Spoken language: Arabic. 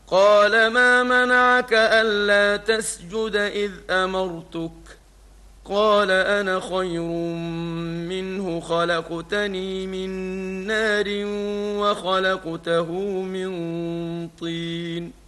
قال ما منعك ألا تسجد إذ أمرتك؟ قال أنا خير منه، خلقتني من نار وخلقته من طين.